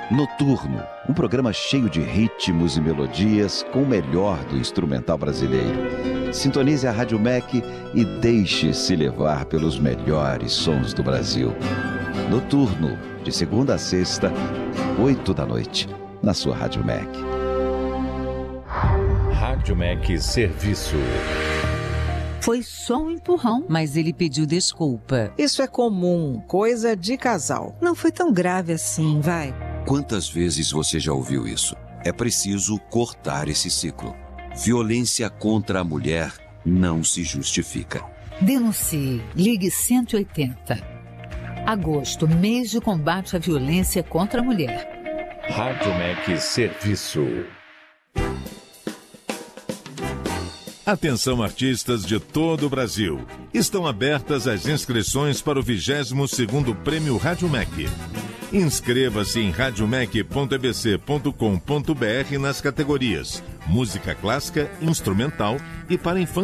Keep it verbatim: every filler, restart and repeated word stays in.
Noturno, um programa cheio de ritmos e melodias com o melhor do instrumental brasileiro. Sintonize a Rádio M E C e deixe-se levar pelos melhores sons do Brasil. Noturno, de segunda a sexta, oito da noite, na sua Rádio M E C. Rádio M E C Serviço. Foi só um empurrão, mas ele pediu desculpa. Isso é comum, coisa de casal. Não foi tão grave assim, vai. Quantas vezes você já ouviu isso? É preciso cortar esse ciclo. Violência contra a mulher não se justifica. Denuncie. Ligue cento e oitenta. Agosto, mês de combate à violência contra a mulher. Rádio M E C Serviço. Atenção, artistas de todo o Brasil. Estão abertas as inscrições para o vigésimo segundo Prêmio Rádio M E C. Inscreva-se em rádio m e c ponto e b c ponto com ponto b r nas categorias Música Clássica, Instrumental e para Infância.